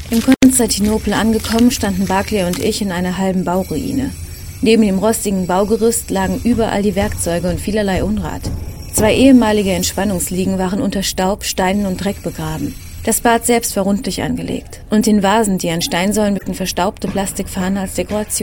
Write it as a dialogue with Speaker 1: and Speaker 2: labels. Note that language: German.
Speaker 1: In Konstantinopel angekommen, standen Barclay und ich in einer halben Bauruine. Neben dem rostigen Baugerüst lagen überall die Werkzeuge und vielerlei Unrat. 2 ehemalige Entspannungsliegen waren unter Staub, Steinen und Dreck begraben. Das Bad selbst war rundlich angelegt und in Vasen, die an Steinsäulen mit verstaubte Plastikfahne als Dekoration.